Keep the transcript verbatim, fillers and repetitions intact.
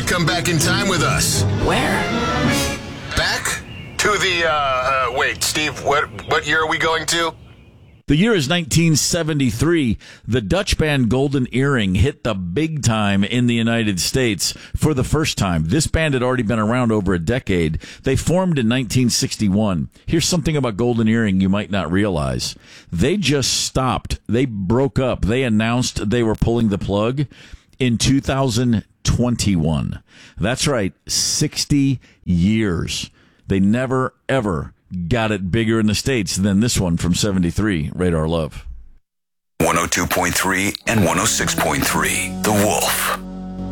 come back in time with us. Where? Back to the, uh, uh, wait, Steve, what, what year are we going to? The year is nineteen seventy-three. The Dutch band Golden Earring hit the big time in the United States for the first time. This band had already been around over a decade. They formed in nineteen sixty-one. Here's something about Golden Earring you might not realize. They just stopped. They broke up. They announced they were pulling the plug in two thousand twenty-one. That's right, sixty years. They never, ever got it bigger in the States than this one from seventy-three, Radar Love. one oh two point three and one oh six point three, The Wolf.